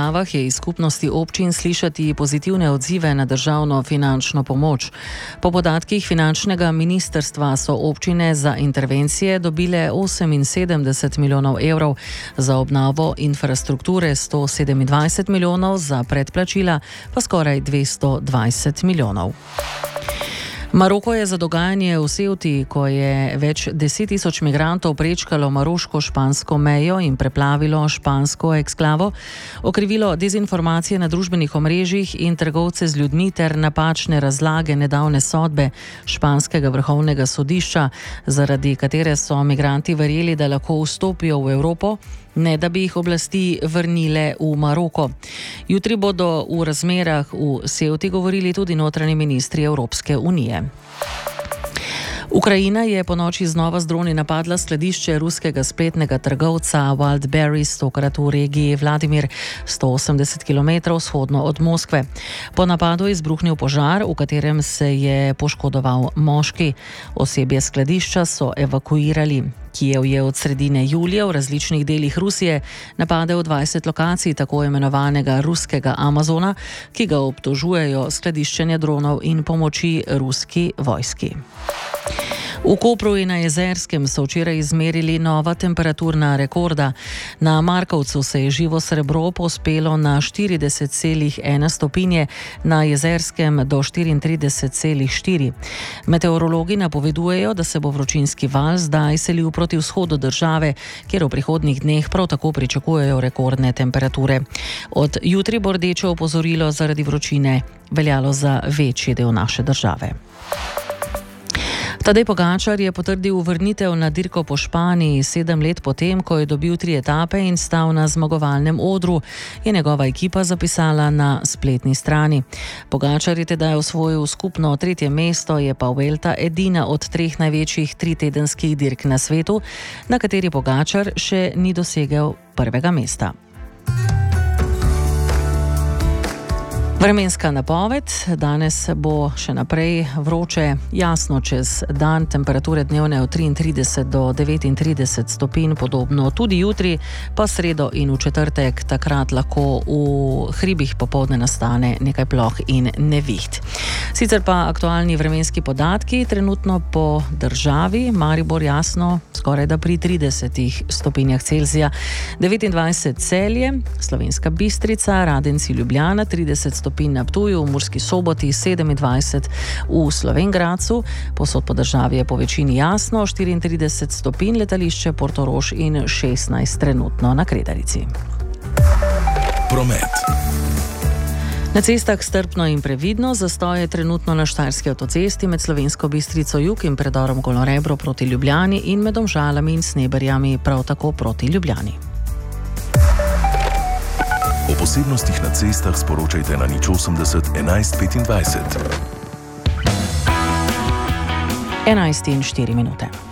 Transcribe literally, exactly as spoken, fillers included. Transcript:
razpravah je iz skupnosti občin slišati pozitivne odzive na državno finančno pomoč. Po podatkih finančnega ministrstva so občine za intervencije dobile oseminsedemdeset milijonov evrov, za obnovo infrastrukture sto sedemindvajset milijonov, za predplačila pa skoraj dvesto dvajset milijonov. Maroko je za dogajanje v Ceuti, ko je več deset tisoč migrantov prečkalo maroško-špansko mejo in preplavilo špansko eksklavo, okrivilo dezinformacije na družbenih omrežjih in trgovce z ljudmi ter napačne razlage nedavne sodbe španskega vrhovnega sodišča, zaradi katere so migranti verjeli, da lahko vstopijo v Evropo, ne da bi jih oblasti vrnile v Maroko. Jutri bodo v razmerah v Ceuti govorili tudi notranji ministri Evropske unije. Ukrajina je ponoči znova z droni napadla skladišče ruskega spletnega trgovca Wildberries, tokrat v regiji Vladimir, sto osemdeset kilometrov vzhodno od Moskve. Po napadu je izbruhnil požar, v katerem se je poškodoval moški. Osebje skladišča so evakuirali. Kijev je od sredine julija v različnih delih Rusije napadel dvajset lokacij tako imenovanega ruskega Amazona, ki ga obtožujejo skladiščenja dronov in pomoči ruski vojski. V Kopru in na Jezerskem so včeraj izmerili nova temperaturna rekorda. Na Markovcu se je živo srebro povzpelo na štirideset celih ena stopinje, na Jezerskem do štiriintrideset celih štiri. Meteorologi napovedujejo, da se bo vročinski val zdaj selil proti vzhodu države, kjer v prihodnjih dneh prav tako pričakujejo rekordne temperature. Od jutri bo rdeče opozorilo zaradi vročine veljalo za večji del naše države. Tadej Pogačar je potrdil vrnitev na dirko po Španiji sedem let potem, ko je dobil tri etape in stal na zmagovalnem odru, je njegova ekipa zapisala na spletni strani. Pogačar je tedaj osvojil skupno tretje mesto, je pa Vuelta edina od treh največjih tritedenskih dirk na svetu, na kateri Pogačar še ni dosegel prvega mesta. Vremenska napoved. Danes bo še naprej vroče, jasno čez dan, temperature dnevne od triintrideset do devetintrideset stopinj, podobno tudi jutri, pa sredo in v četrtek, takrat lahko v hribih popoldne nastane nekaj ploh in neviht. Sicer pa aktualni vremenski podatki, trenutno po državi, Maribor jasno, skoraj da pri tridesetih stopinjah Celzija, devetindvajset Celje, Slovenska Bistrica, Radenci, Ljubljana, trideset stopinj na Ptuju, v Murski Soboti sedemindvajset, v Slovenj Gradcu, posod po državi je po večini jasno, štiriintrideset stopinj, letališče Portorož in šestnajst trenutno na Kredarici. Promet. Na cestah strpno in previdno, zastoj je trenutno na Štajerski avtocesti med Slovensko Bistrico jug in predorom Golorebro proti Ljubljani in med Domžalami in Sneberjami prav tako proti Ljubljani. O posebnostih na cestah sporočajte na nič osemdeset enajst petindvajset. enajst in štiri minute.